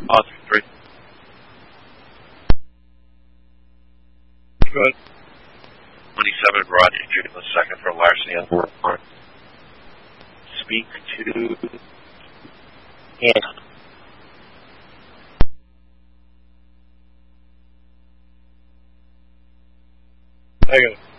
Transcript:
3. Good. 27, Rod injured in the second for larceny on the report. Speak to Hannah. Negative.